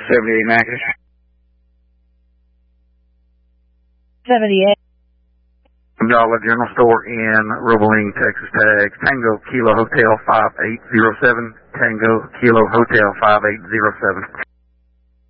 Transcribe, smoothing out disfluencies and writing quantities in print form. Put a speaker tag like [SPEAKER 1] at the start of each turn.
[SPEAKER 1] 78 Mackish.
[SPEAKER 2] 78.
[SPEAKER 1] Dollar General Store in Roebling, Texas. Tag Tango Kilo Hotel 5807. Tango Kilo Hotel 5807.